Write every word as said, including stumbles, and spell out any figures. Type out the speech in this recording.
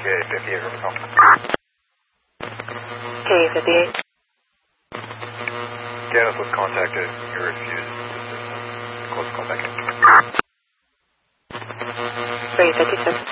K fifty-eight, room call. K fifty-eight. Janice was contacted. You refused assistance. Close call back in. three fifty-six.